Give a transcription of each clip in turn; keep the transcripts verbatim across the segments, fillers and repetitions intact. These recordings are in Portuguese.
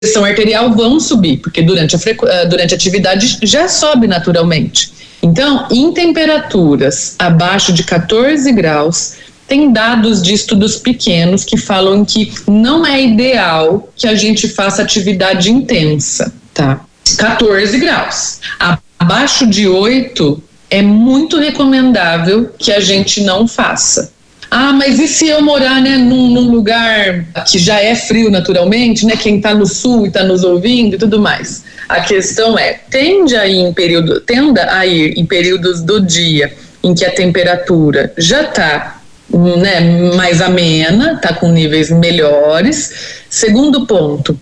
pressão arterial vão subir, porque durante a, frequ... durante a atividade já sobe naturalmente. Então, em temperaturas abaixo de catorze graus, tem dados de estudos pequenos que falam que não é ideal que a gente faça atividade intensa, tá? catorze graus. Abaixo de oito é muito recomendável que a gente não faça. Ah, mas e se eu morar, né, num, num lugar que já é frio naturalmente, né, quem está no sul e está nos ouvindo e tudo mais? A questão é, tende a ir em período, tenda a ir em períodos do dia em que a temperatura já está, né, mais amena, está com níveis melhores. Segundo ponto,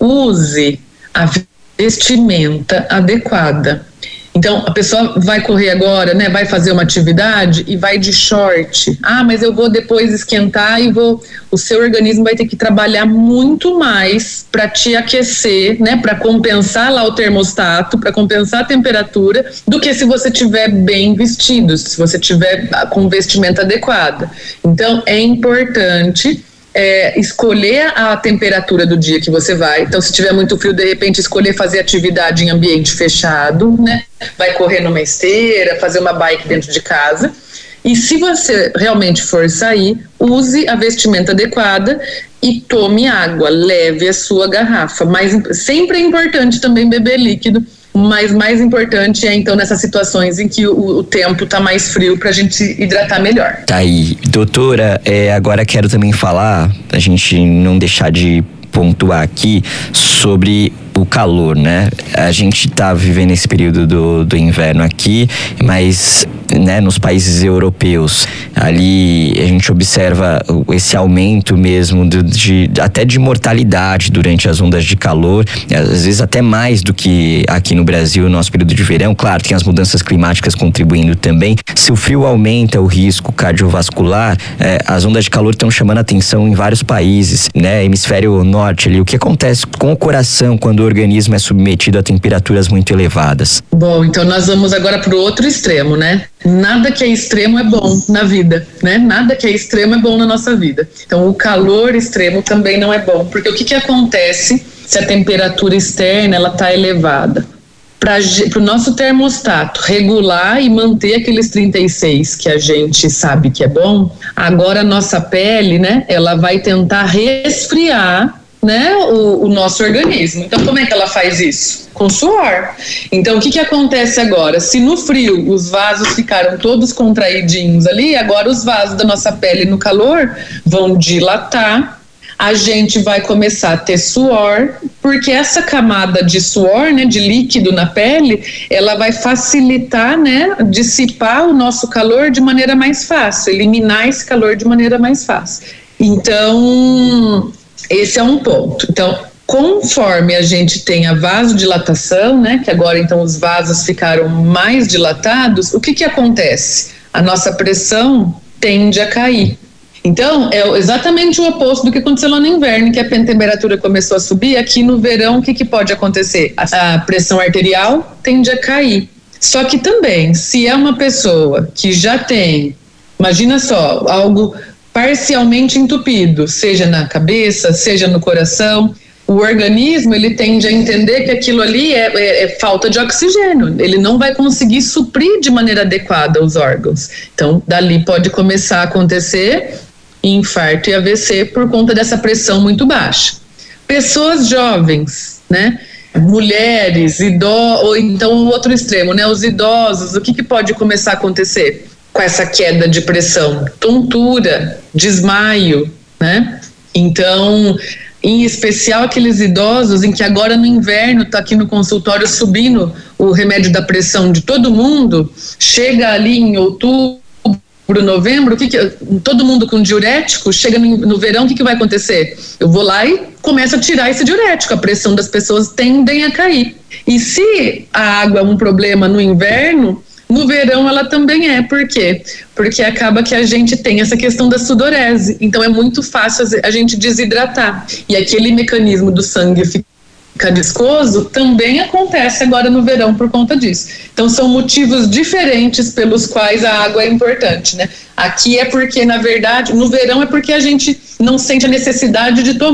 use a vestimenta adequada. Então, a pessoa vai correr agora, né, vai fazer uma atividade e vai de short. Ah, mas eu vou depois esquentar e vou... O seu organismo vai ter que trabalhar muito mais para te aquecer, né, para compensar lá o termostato, para compensar a temperatura, do que se você tiver bem vestido, se você tiver com vestimenta adequada. Então, é importante... É, escolher a temperatura do dia que você vai. Então, se tiver muito frio, de repente escolher fazer atividade em ambiente fechado, né? Vai correr numa esteira, fazer uma bike dentro de casa. E se você realmente for sair, use a vestimenta adequada e tome água, leve a sua garrafa. Mas sempre é importante também beber líquido, mas mais importante é então nessas situações em que o, o tempo está mais frio para a gente se hidratar melhor. Tá aí, doutora, é, agora quero também falar, a gente não deixar de pontuar aqui sobre o calor, né? A gente tá vivendo esse período do, do inverno aqui, mas, né, nos países europeus, ali a gente observa esse aumento mesmo de, de, até de mortalidade durante as ondas de calor, às vezes até mais do que aqui no Brasil, no nosso período de verão. Claro, tem as mudanças climáticas contribuindo também. Se o frio aumenta o risco cardiovascular, é, as ondas de calor estão chamando a atenção em vários países, né? Hemisfério norte ali. O que acontece com o coração quando o organismo é submetido a temperaturas muito elevadas? Bom, então nós vamos agora para o outro extremo, né? Nada que é extremo é bom na vida, né? Nada que é extremo é bom na nossa vida. Então o calor extremo também não é bom, porque o que que acontece se a temperatura externa ela está elevada? Para o nosso termostato regular e manter aqueles trinta e seis que a gente sabe que é bom, agora a nossa pele, né? Ela vai tentar resfriar, né, o, o nosso organismo. Então, como é que ela faz isso? Com suor. Então, o que que acontece agora? Se no frio os vasos ficaram todos contraidinhos ali, agora os vasos da nossa pele no calor vão dilatar, a gente vai começar a ter suor, porque essa camada de suor, né, de líquido na pele, ela vai facilitar, né, dissipar o nosso calor de maneira mais fácil, eliminar esse calor de maneira mais fácil. Então... esse é um ponto. Então, conforme a gente tem a vasodilatação, né, que agora então os vasos ficaram mais dilatados, o que que acontece? A nossa pressão tende a cair. Então, é exatamente o oposto do que aconteceu lá no inverno, que a temperatura começou a subir. Aqui no verão, o que que pode acontecer? A pressão arterial tende a cair. Só que também, se é uma pessoa que já tem, imagina só, algo parcialmente entupido, seja na cabeça, seja no coração, o organismo ele tende a entender que aquilo ali é, é, é falta de oxigênio, ele não vai conseguir suprir de maneira adequada os órgãos. Então, dali pode começar a acontecer infarto e A V C por conta dessa pressão muito baixa. Pessoas jovens, né? Mulheres, idosos, ou então o outro extremo, né? Os idosos, o que que pode começar a acontecer com essa queda de pressão? Tontura, desmaio, né? Então, em especial aqueles idosos em que agora no inverno está aqui no consultório subindo o remédio da pressão de todo mundo, chega ali em outubro, novembro, o que que, todo mundo com diurético, chega no, no verão, o que que vai acontecer? Eu vou lá e começo a tirar esse diurético, a pressão das pessoas tendem a cair. E se a água é um problema no inverno, no verão ela também é. Por quê? Porque acaba que a gente tem essa questão da sudorese, então é muito fácil a gente desidratar, e aquele mecanismo do sangue fica viscoso também acontece agora no verão por conta disso. Então são motivos diferentes pelos quais a água é importante, né? Aqui é porque, na verdade, no verão é porque a gente não sente a necessidade de tomar.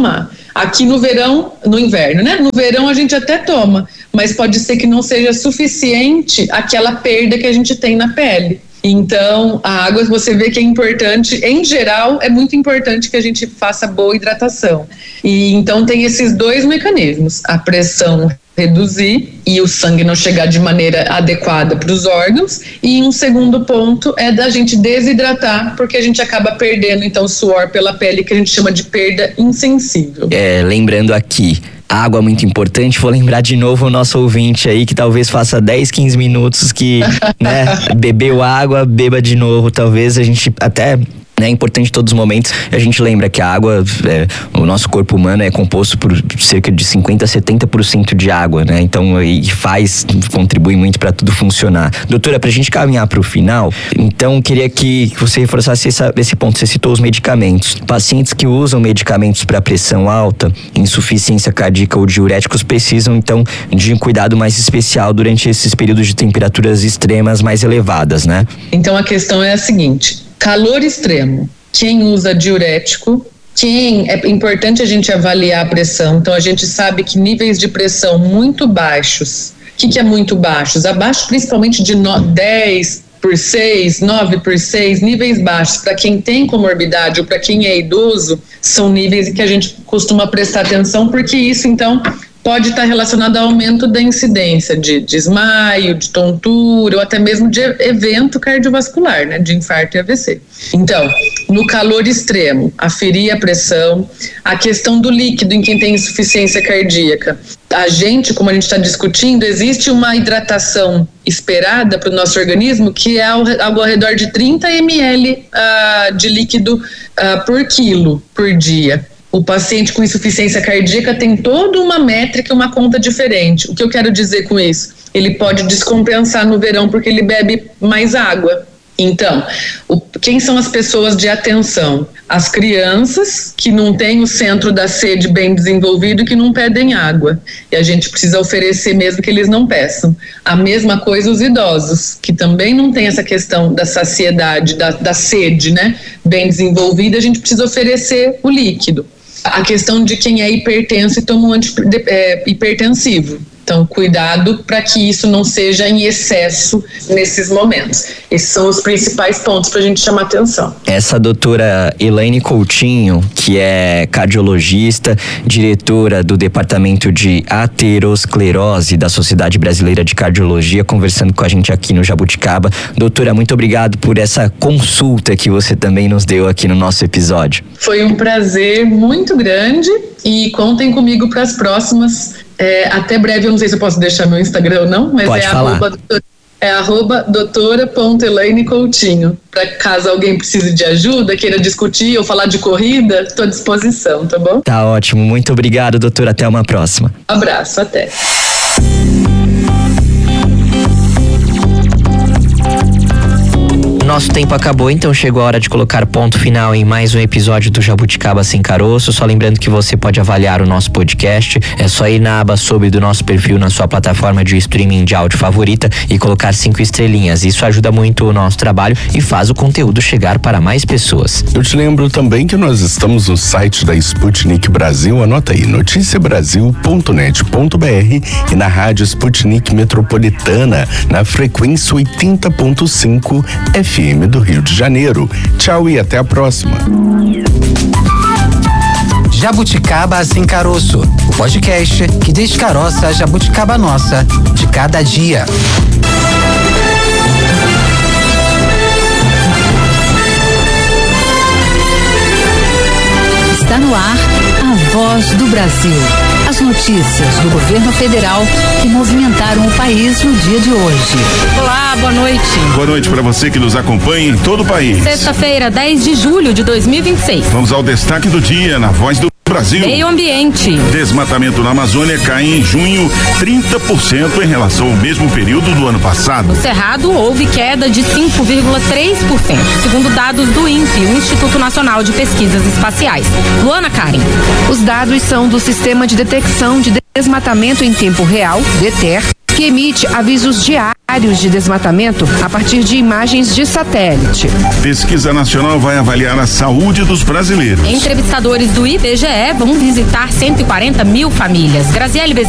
Aqui no verão, no inverno, né? No verão a gente até toma, mas pode ser que não seja suficiente aquela perda que a gente tem na pele. Então, a água, você vê que é importante, em geral, é muito importante que a gente faça boa hidratação. E então tem esses dois mecanismos, a pressão reduzir e o sangue não chegar de maneira adequada para os órgãos, e um segundo ponto é da gente desidratar, porque a gente acaba perdendo então suor pela pele, que a gente chama de perda insensível. É, lembrando aqui, água é muito importante, vou lembrar de novo o nosso ouvinte aí que talvez faça dez, quinze minutos que, né, bebeu água, beba de novo, talvez a gente até... É importante em todos os momentos. A gente lembra que a água, é, o nosso corpo humano é composto por cerca de cinquenta a setenta por cento de água, né? Então, e faz, contribui muito para tudo funcionar. Doutora, pra gente caminhar pro final, então queria que você reforçasse essa, esse ponto. Você citou os medicamentos. Pacientes que usam medicamentos para pressão alta, insuficiência cardíaca ou diuréticos precisam, então, de um cuidado mais especial durante esses períodos de temperaturas extremas mais elevadas, né? Então, a questão é a seguinte: calor extremo, quem usa diurético, quem é importante a gente avaliar a pressão. Então a gente sabe que níveis de pressão muito baixos, o que, que é muito baixos? Abaixo principalmente de dez por seis, nove por seis, níveis baixos para quem tem comorbidade ou para quem é idoso, são níveis que a gente costuma prestar atenção, porque isso então pode estar relacionado ao aumento da incidência de desmaio, de tontura ou até mesmo de evento cardiovascular, né, de infarto e A V C. Então, no calor extremo, aferir a pressão, a questão do líquido em quem tem insuficiência cardíaca. A gente, como a gente está discutindo, existe uma hidratação esperada para o nosso organismo que é algo ao redor de trinta mililitros uh, de líquido uh, por quilo por dia. O paciente com insuficiência cardíaca tem toda uma métrica, uma conta diferente. O que eu quero dizer com isso? Ele pode descompensar no verão porque ele bebe mais água. Então, o, quem são as pessoas de atenção? As crianças que não têm o centro da sede bem desenvolvido e que não pedem água. E a gente precisa oferecer mesmo que eles não peçam. A mesma coisa os idosos, que também não tem essa questão da saciedade, da, da sede, né, bem desenvolvida, a gente precisa oferecer o líquido. A questão de quem é hipertenso e toma um antihipertensivo. Então, cuidado para que isso não seja em excesso nesses momentos. Esses são os principais pontos para a gente chamar atenção. Essa doutora Elaine Coutinho, que é cardiologista, diretora do Departamento de Aterosclerose da Sociedade Brasileira de Cardiologia, conversando com a gente aqui no Jabuticaba. Doutora, muito obrigado por essa consulta que você também nos deu aqui no nosso episódio. Foi um prazer muito grande e contem comigo para as próximas. É, até breve, eu não sei se eu posso deixar meu Instagram ou não, mas Pode é falar. arroba, é arroba doutora ponto elaine coutinho. Para caso alguém precise de ajuda, queira discutir ou falar de corrida, estou à disposição, tá bom? Tá ótimo, muito obrigado, doutora, até uma próxima. Abraço, até. Nosso tempo acabou, então chegou a hora de colocar ponto final em mais um episódio do Jabuticaba Sem Caroço. Só lembrando que você pode avaliar o nosso podcast, é só ir na aba sobre do nosso perfil na sua plataforma de streaming de áudio favorita e colocar cinco estrelinhas. Isso ajuda muito o nosso trabalho e faz o conteúdo chegar para mais pessoas. Eu te lembro também que nós estamos no site da Sputnik Brasil, anota aí, noticia brasil ponto net ponto b r e na rádio Sputnik Metropolitana, na frequência oitenta ponto cinco F M do Rio de Janeiro. Tchau e até a próxima. Jabuticaba Sem Caroço, o podcast que descaroça a jabuticaba nossa de cada dia. Está no ar a Voz do Brasil. As notícias do governo federal que movimentaram o país no dia de hoje. Olá, boa noite. Boa noite para você que nos acompanha em todo o país. Sexta-feira, dez de julho de dois mil e vinte e seis. Vamos ao destaque do dia na Voz do Brasil. Meio ambiente. Desmatamento na Amazônia cai em junho trinta por cento em relação ao mesmo período do ano passado. No Cerrado houve queda de cinco vírgula três por cento, segundo dados do I N P E, o Instituto Nacional de Pesquisas Espaciais. Luana Karen. Os dados são do Sistema de Detecção de Desmatamento em Tempo Real, DETER, que que emite avisos diários de desmatamento a partir de imagens de satélite. Pesquisa nacional vai avaliar a saúde dos brasileiros. Entrevistadores do I B G E vão visitar cento e quarenta mil famílias. Graziele